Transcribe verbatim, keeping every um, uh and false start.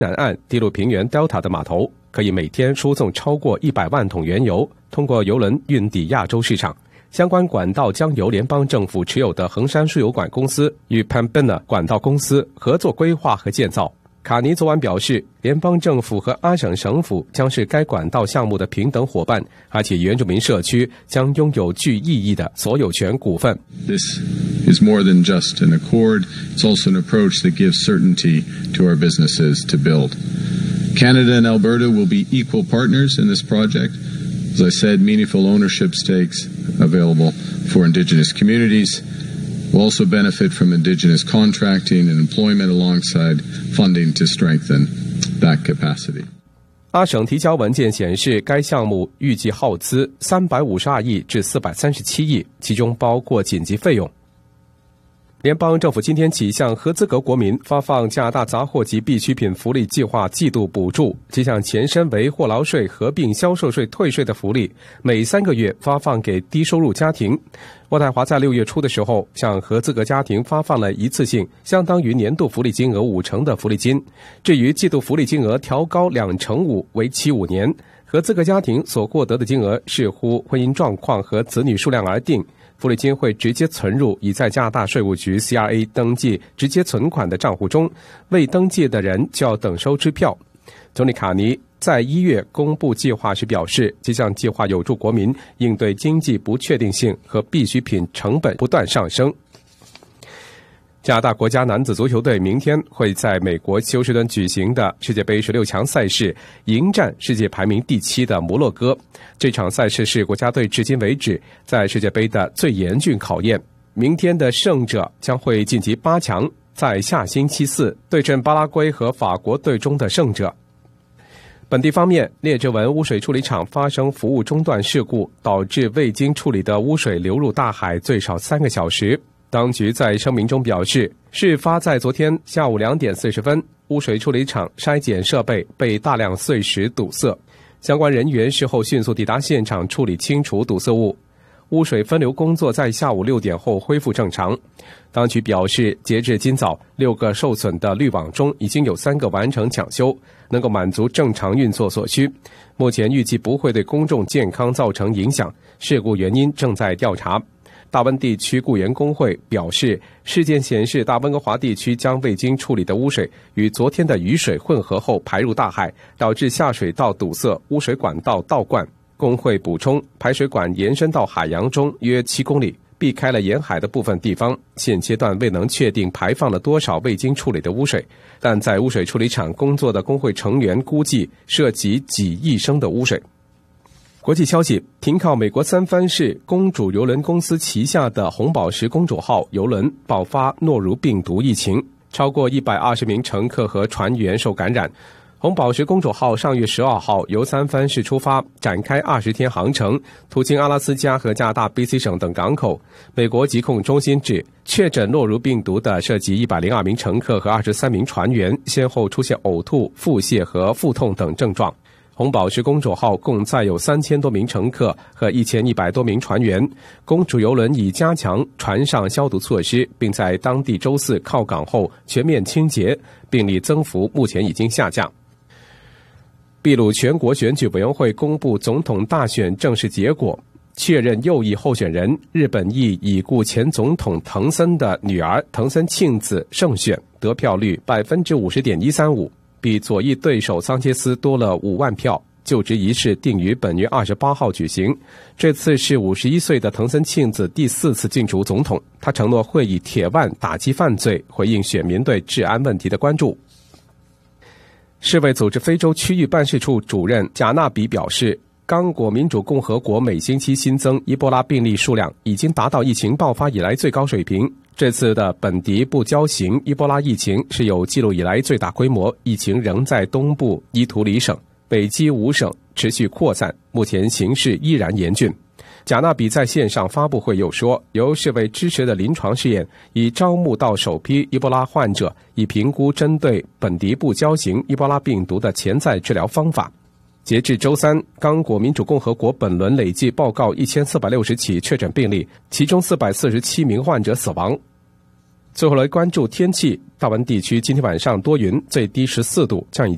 南岸滴露平原 Delta 的码头，可以每天输送超过一百万桶原油，通过油轮运抵亚洲市场。相关管道将由联邦政府持有的衡山输油管公司与 Pembina 管道公司合作规划和建造。卡尼昨晚表示，联邦政府和阿省省府将是该管道项目的平等伙伴，而且原住民社区将拥有具意义的所有权股份。 This is more than just an accord, it's also an approach that gives certainty to our businesses to build. Canada and Alberta will be equal partners in this project. As I said, meaningful ownership stakes available for Indigenous communities. We'll also benefit from Indigenous contracting and employment alongside funding to strengthen that capacity. 阿省提交文件显示，该项目预计耗资三百五十二亿至四百三十七亿，其中包括紧急费用。联邦政府今天起向合资格国民发放加拿大杂货及必需品福利计划季度补助，这项前身为货劳税合并销售税退税的福利，每三个月发放给低收入家庭。渥太华在六月初的时候向合资格家庭发放了一次性相当于年度福利金额五成的福利金，至于季度福利金额调高两成五，为期五年。合资格家庭所获得的金额视乎婚姻状况和子女数量而定。福利金会直接存入已在加拿大税务局 C R A 登记直接存款的账户中，未登记的人就要等收支票。总理卡尼在一月公布计划时表示，这项计划有助国民应对经济不确定性和必需品成本不断上升。加拿大国家男子足球队明天会在美国休斯敦举行的世界杯十六强赛事迎战世界排名第七的摩洛哥。这场赛事是国家队至今为止在世界杯的最严峻考验。明天的胜者将会晋级八强，在下星期四对阵巴拉圭和法国队中的胜者。本地方面，列治文污水处理厂发生服务中断事故，导致未经处理的污水流入大海最少三个小时。当局在声明中表示，事发在昨天下午两点四十分，污水处理厂筛检设备被大量碎石堵塞，相关人员事后迅速抵达现场处理清除堵塞物。污水分流工作在下午六点后恢复正常。当局表示，截至今早，六个受损的滤网中已经有三个完成抢修，能够满足正常运作所需。目前预计不会对公众健康造成影响，事故原因正在调查。大温地区雇员工会表示，事件显示大温哥华地区将未经处理的污水与昨天的雨水混合后排入大海，导致下水道堵塞，污水管道倒灌。工会补充，排水管延伸到海洋中约七公里，避开了沿海的部分地方。现阶段未能确定排放了多少未经处理的污水，但在污水处理厂工作的工会成员估计涉及几亿升的污水。国际消息，停靠美国三藩市公主邮轮公司旗下的红宝石公主号邮轮爆发诺如病毒疫情，超过一百二十名乘客和船员受感染。红宝石公主号上月十二号由三藩市出发，展开二十天航程，途经阿拉斯加和加拿大 B C 省等港口。美国疾控中心指，确诊诺如病毒的涉及一百零二名乘客和二十三名船员，先后出现呕吐、腹泻和腹痛等症状。红宝石公主号共载有三千多名乘客和一千一百多名船员。公主邮轮已加强船上消毒措施，并在当地周四靠港后全面清洁，病例增幅目前已经下降。秘鲁全国选举委员会公布总统大选正式结果，确认右翼候选人日本裔已故前总统藤森的女儿藤森庆子胜选，得票率 百分之五十点一三五， 比左翼对手桑切斯多了五万票。就职仪式定于本月二十八号举行。这次是五十一岁的藤森庆子第四次竞逐总统，他承诺会以铁腕打击犯罪，回应选民对治安问题的关注。世卫组织非洲区域办事处主任贾纳比表示，刚果民主共和国每星期新增伊波拉病例数量已经达到疫情爆发以来最高水平。这次的本迪布交型伊波拉疫情是有记录以来最大规模，疫情仍在东部伊图里省、北基五省持续扩散，目前形势依然严峻。贾纳比在线上发布会又说，由世卫支持的临床试验已招募到首批伊波拉患者，以评估针对本迪布交型伊波拉病毒的潜在治疗方法。截至周三，刚果民主共和国本轮累计报告一千四百六十起确诊病例，其中四百四十七名患者死亡。最后来关注天气，大温地区今天晚上多云，最低十四度，降雨。